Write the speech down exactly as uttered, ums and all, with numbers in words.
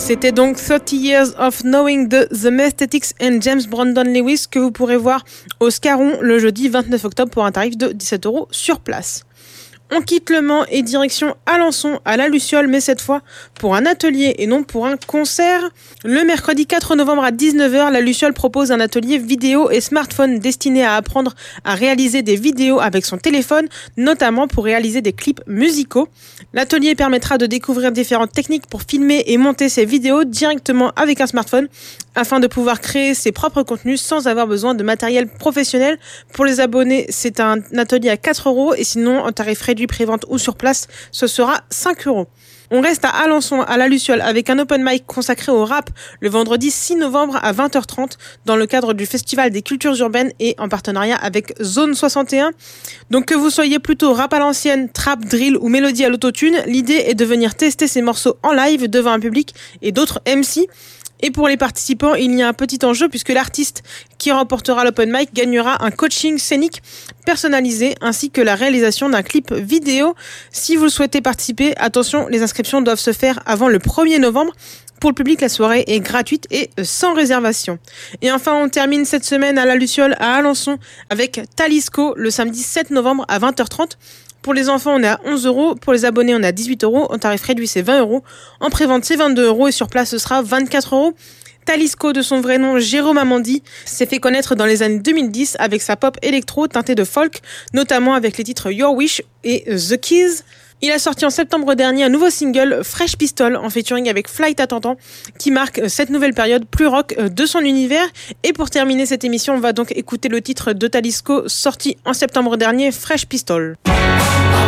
C'était donc thirty years of Knowing de The Messthetics and James Brandon Lewis que vous pourrez voir au Scarron le jeudi vingt-neuf octobre pour un tarif de dix-sept euros sur place. On quitte Le Mans et direction Alençon à la Luciole, mais cette fois pour un atelier et non pour un concert. Le mercredi quatre novembre à dix-neuf heures, la Luciole propose un atelier vidéo et smartphone destiné à apprendre à réaliser des vidéos avec son téléphone, notamment pour réaliser des clips musicaux. L'atelier permettra de découvrir différentes techniques pour filmer et monter ses vidéos directement avec un smartphone afin de pouvoir créer ses propres contenus sans avoir besoin de matériel professionnel. Pour les abonnés, c'est un atelier à quatre euros et sinon, en tarif réduit pré-vente ou sur place, ce sera cinq euros. On reste à Alençon, à la Luciole, avec un open mic consacré au rap le vendredi six novembre à vingt heures trente dans le cadre du Festival des Cultures Urbaines et en partenariat avec Zone soixante et un. Donc que vous soyez plutôt rap à l'ancienne, trap, drill ou mélodie à l'autotune, l'idée est de venir tester ces morceaux en live devant un public et d'autres M C. Et pour les participants, il y a un petit enjeu puisque l'artiste qui remportera l'open mic gagnera un coaching scénique personnalisé ainsi que la réalisation d'un clip vidéo. Si vous souhaitez participer, attention, les inscriptions doivent se faire avant le premier novembre. Pour le public, la soirée est gratuite et sans réservation. Et enfin, on termine cette semaine à la Luciole à Alençon avec Talisco le samedi sept novembre à vingt heures trente. Pour les enfants, on est à onze euros. Pour les abonnés, on est à dix-huit euros. En tarif réduit, c'est vingt euros. En prévente, c'est vingt-deux euros. Et sur place, ce sera vingt-quatre euros. Talisco, de son vrai nom Jérôme Amandi, s'est fait connaître dans les années deux mille dix avec sa pop électro teintée de folk, notamment avec les titres Your Wish et The Keys. Il a sorti en septembre dernier un nouveau single, Fresh Pistol, en featuring avec Flight Attendant, qui marque cette nouvelle période plus rock de son univers. Et pour terminer cette émission, on va donc écouter le titre de Talisco, sorti en septembre dernier, Fresh Pistol.